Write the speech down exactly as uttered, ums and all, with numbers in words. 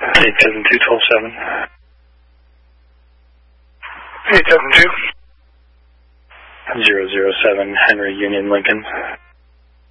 eight seven two, twelve seven. eight seven two. zero zero seven, Henry Union Lincoln.